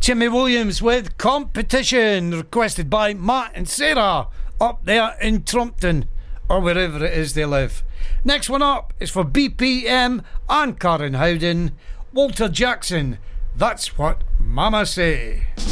Timmy Williams with Competition, requested by Matt and Sarah up there in Trumpton, or wherever it is they live. Next one up is for BPM and Karen Howden, Walter Jackson, That's What Mama Say.